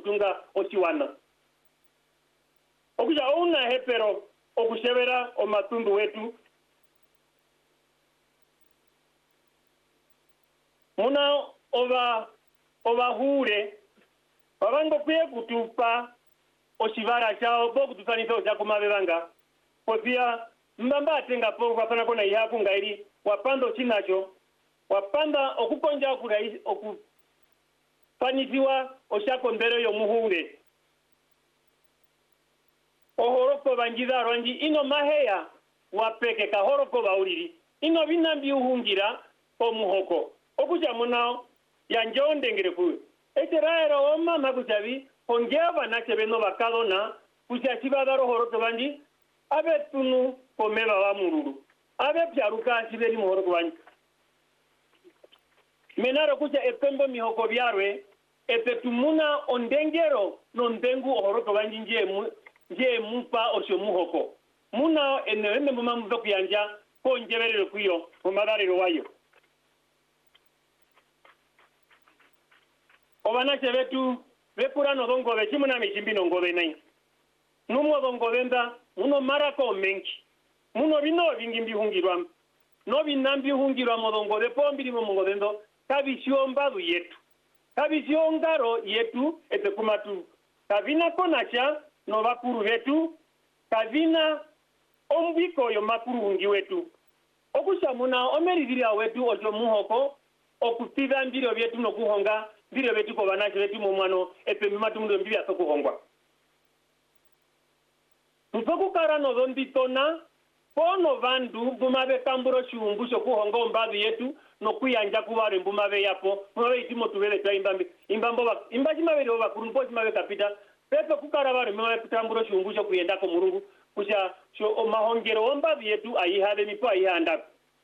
kutunga osiwana okuja una hepero okushebera omatundu wetu muna obahure babango kwe kutupa osibara chao bo kutufanisa ochakumabe banga popia mbamba atenga po kwapana kona ihaku ngairi wapanda chinacho wapanda okukonja kurai okufanisiwa oshako mbere yo muhure ohoroko bangiza ronji ino maheya wapeke ka horoko bauliri ino binambi uhungira omuhoko okuja munao yanjonde ngere ku eteraero omama kujabi onjeba na chebeno bakadona kuja chibadaro horoko banji abe tunu komeba wa mururu abe pyaruka siberi muhoroko banji menaro kuja epembo mihoko byarwe epetumuna ondengero no ndengu ohoroko banji nje mupa osho muhoko muna eneme mumamu kuyanja ko njeberere kuyo mumadariro wayo obana chebetu bekura no dongobe chimuna michimbino ngobe nai numo dongobenda muno marako menki muno bino bingi mbihungirwa no binambi hungirwa modongobe pombiri mo ngobendo kabisio mbadu yetu kabisio ngaro yetu etekumatu kabina konacha no bakuru betu kabina ombiko yo makuru hungi wetu okushamuna omeriziria wetu ojo muhoko okutiba mbiro byetu no kuhonga mbiro betu ko banaje betu mu mwano epembi matumundo mbibya to kuhongwa tuzoku karano zombitona pono vandu bumabe kamburo chumbu sho kuhonga ombabi yetu no kuyanja kubare mbumabe yapo mwabe itimo tubele twa imbaji mabere obakuru mpoji mabe kapita pepe kukara bari mwabe kutamburo chumbu sho kuyenda ko murungu kusha sho mahongero ombabi yetu ayihabe mipo ayihanda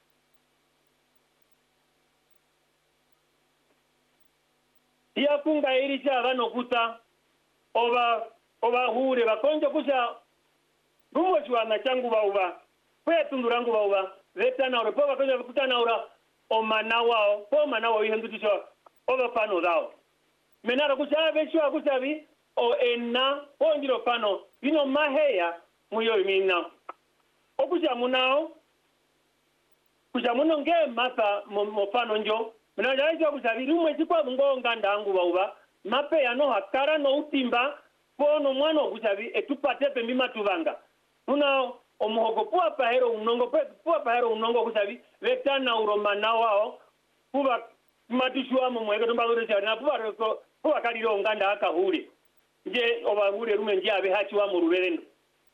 ya kunga irisha bano kuta oba hure bakonjo kusha rumwe chwana changu bauba kwetu ndurangu bauba vetana oropo bakonjo kutana ora omanawao po manawo ihendutisho oba pano dao menaro kusha beshwa kusabi o enna onjiro pano bino maheya muyo mina okusha munao kusha muno nge masa mo pano njo mina jaje kusabi rumwe chikwa ngonga ndangu bauba mape ya no hakara no utimba pono mwana kusabi etupate pembi matubanga una omuhoko puwa pahero unongo kusabi vetana uromana wao kuba matishwa mu mweke tumbagore cyane puwa kaliro nganda akahuri nje obahuri rume nje abe hachi wa mu ruberendo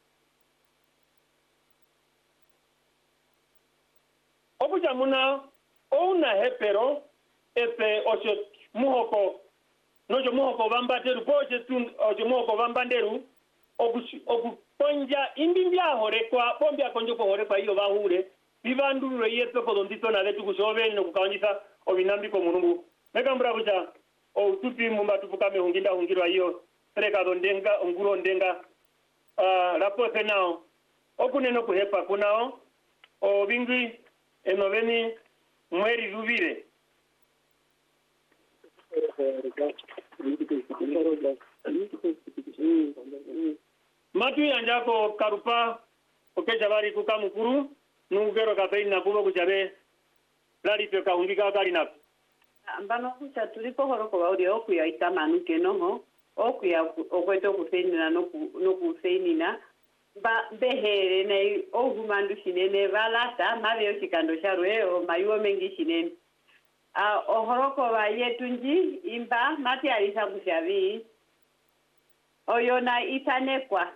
okuja muna ona hepero epe osho muhoko nojo muhoko bambateru poje tun ojo muhoko bambanderu okuponja imbimbi ahorekwa pombi akonjo ko horekwa iyo bahure bibandururo yeto ko ndito na letu kushobeni no kukawanyisa obinambi ko murungu megambura kuja o tupi mumba tupukame hunginda hungirwa iyo sereka dondenga onguro ndenga rapose nao okuneno kuhepa kunao o bingi enoveni mweri rubire matu yanjako karupa okeja bari kukamukuru nungero kapeina kubo kujabe lari pe kahungika kali na ambano kucha tulipo horoko bauri okuya itamanu kenoho okuya okweto kuseinina no kuseinina ba behere nei ohumandu shinene balata mabyo chikando charwe o mayuo mengi shinene ohoroko ba yetunji imba mati alisa kushabi oyona itanekwa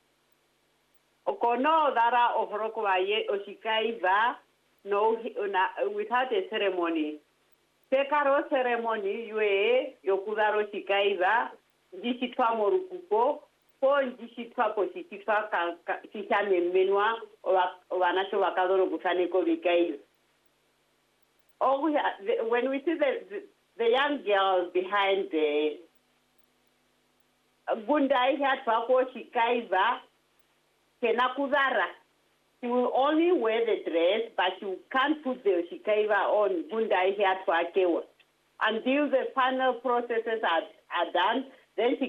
okono dara ohoroko ba ye oshikaiva no without a ceremony sekaro ceremony yue yokudaro shikaiva jishitwa morukuko ko jishitwa posititwa kishame menwa wanacho wakadoro kusaneko bikaiva. Oh, when we see the young girl behind the Gundai had Pako Shikaiva, Kenakuzara. She will only wear the dress, but you can't put the Shikaiva on Gundai here to Akewa. Until the final processes are done, then she